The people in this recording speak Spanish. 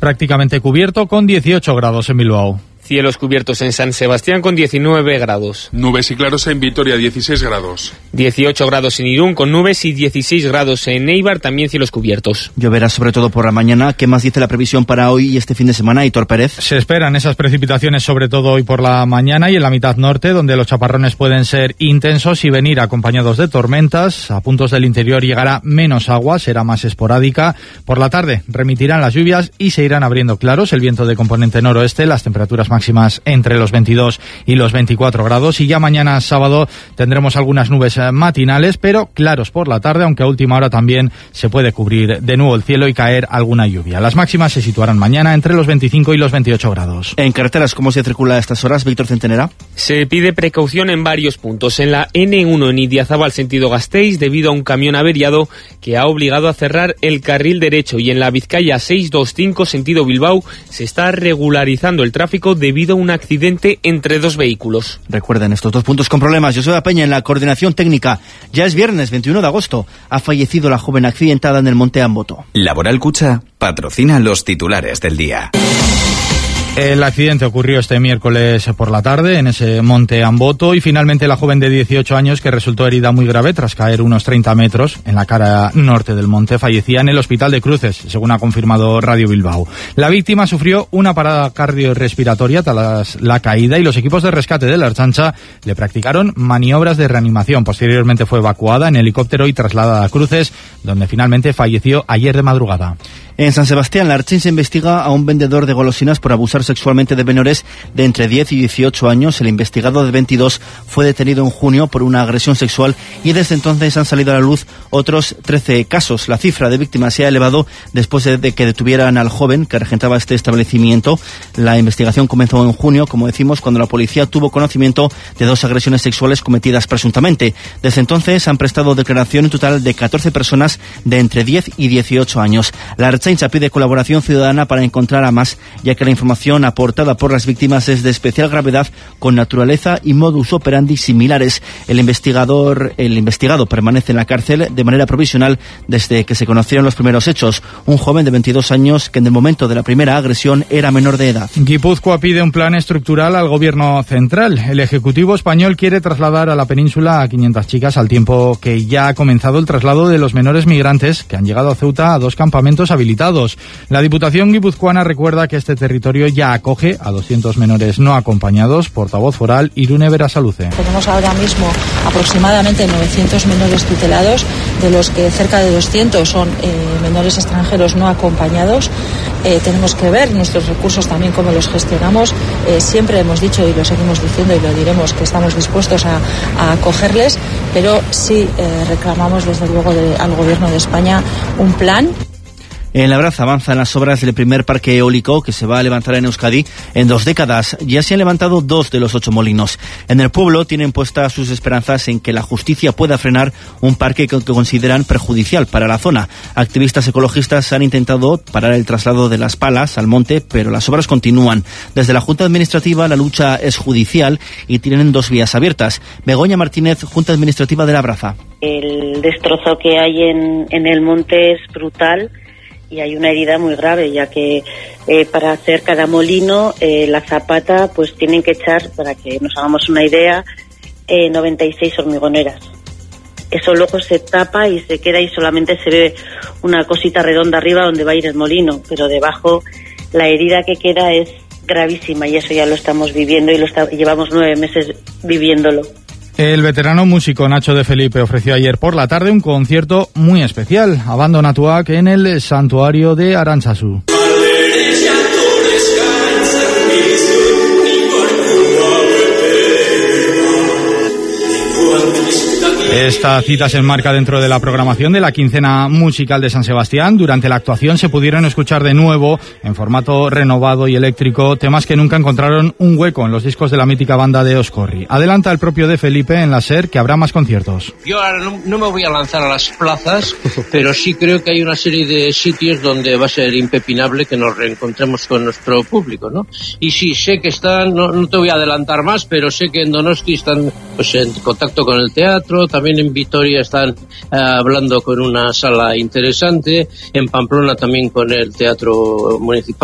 prácticamente cubierto con 18 grados en Bilbao. Cielos cubiertos en San Sebastián con 19 grados. Nubes y claros en Vitoria, 16 grados. 18 grados en Irún con nubes y 16 grados en Eibar, también cielos cubiertos. Lloverá sobre todo por la mañana. ¿Qué más dice la previsión para hoy y este fin de semana, Aitor Pérez? Se esperan esas precipitaciones sobre todo hoy por la mañana y en la mitad norte, donde los chaparrones pueden ser intensos y venir acompañados de tormentas. A puntos del interior llegará menos agua, será más esporádica. Por la tarde remitirán las lluvias y se irán abriendo claros. El viento de componente noroeste, las temperaturas máximas entre los 22 y los 24 grados, y ya mañana sábado tendremos algunas nubes matinales, pero claros por la tarde, aunque a última hora también se puede cubrir de nuevo el cielo y caer alguna lluvia. Las máximas se situarán mañana entre los 25 y los 28 grados. En carreteras, ¿cómo se circula a estas horas, Víctor Centenera? Se pide precaución en varios puntos. En la N1 en Idiazábal sentido Gasteiz, debido a un camión averiado que ha obligado a cerrar el carril derecho, y en la Vizcaya 625 sentido Bilbao se está regularizando el tráfico debido a un accidente entre dos vehículos. Recuerden estos dos puntos con problemas. Joseba Peña en la coordinación técnica. Ya es viernes 21 de agosto. Ha fallecido la joven accidentada en el Monte Amboto. Laboral Cucha patrocina los titulares del día. El accidente ocurrió este miércoles por la tarde en ese Monte Amboto, y finalmente la joven de 18 años, que resultó herida muy grave tras caer unos 30 metros en la cara norte del monte, fallecía en el Hospital de Cruces, según ha confirmado Radio Bilbao. La víctima sufrió una parada cardiorrespiratoria tras la caída, y los equipos de rescate de la Ertzaintza le practicaron maniobras de reanimación. Posteriormente fue evacuada en helicóptero y trasladada a Cruces, donde finalmente falleció ayer de madrugada. En San Sebastián, la Ertzaintza investiga a un vendedor de golosinas por abusar sexualmente de menores de entre 10 y 18 años. El investigado de 22 fue detenido en junio por una agresión sexual, y desde entonces han salido a la luz otros 13 casos. La cifra de víctimas se ha elevado después de que detuvieran al joven que regentaba este establecimiento. La investigación comenzó en junio, como decimos, cuando la policía tuvo conocimiento de 2 agresiones sexuales cometidas presuntamente. Desde entonces han prestado declaración un total de 14 personas de entre 10 y 18 años. La Ertzaintza pide colaboración ciudadana para encontrar a más, ya que la información aportada por las víctimas es de especial gravedad, con naturaleza y modus operandi similares. El investigado permanece en la cárcel de manera provisional desde que se conocieron los primeros hechos. Un joven de 22 años que en el momento de la primera agresión era menor de edad. Guipúzcoa pide un plan estructural al gobierno central. El Ejecutivo español quiere trasladar a la península a 500 chicas, al tiempo que ya ha comenzado el traslado de los menores migrantes que han llegado a Ceuta a 2 campamentos habilitados. La Diputación guipuzcoana recuerda que este territorio ya acoge a 200 menores no acompañados. Portavoz foral Irune Berasaluce. Tenemos ahora mismo aproximadamente 900 menores tutelados, de los que cerca de 200 son menores extranjeros no acompañados. Tenemos que ver nuestros recursos también, cómo los gestionamos. Siempre hemos dicho, y lo seguimos diciendo y lo diremos, que estamos dispuestos a acogerles, pero sí reclamamos desde luego al Gobierno de España un plan. En Labraz avanzan las obras del primer parque eólico que se va a levantar en Euskadi en 2 décadas. Ya se han levantado 2 de los 8 molinos. En el pueblo tienen puestas sus esperanzas en que la justicia pueda frenar un parque que consideran perjudicial para la zona. Activistas ecologistas han intentado parar el traslado de las palas al monte, pero las obras continúan. Desde la Junta Administrativa la lucha es judicial y tienen 2 vías abiertas. Begoña Martínez, Junta Administrativa de Labraza. El destrozo que hay en el monte es brutal. Y hay una herida muy grave, ya que para hacer cada molino, la zapata, pues tienen que echar, para que nos hagamos una idea, 96 hormigoneras. Eso luego se tapa y se queda, y solamente se ve una cosita redonda arriba donde va a ir el molino, pero debajo la herida que queda es gravísima, y eso ya lo estamos viviendo y llevamos 9 meses viviéndolo. El veterano músico Nacho de Felipe ofreció ayer por la tarde un concierto muy especial, Abandonatuak, en el santuario de Arantzazu. Esta cita se enmarca dentro de la programación de la quincena musical de San Sebastián. Durante la actuación se pudieron escuchar de nuevo, en formato renovado y eléctrico, temas que nunca encontraron un hueco en los discos de la mítica banda de Oscorri. Adelanta el propio de Felipe en la SER que habrá más conciertos. Yo ahora no me voy a lanzar a las plazas, pero sí creo que hay una serie de sitios donde va a ser impepinable que nos reencontremos con nuestro público, ¿no? Y sí, sé que están, no te voy a adelantar más, pero sé que en Donosti están pues en contacto con el teatro, también en Vitoria están hablando con una sala interesante, en Pamplona también con el Teatro Municipal.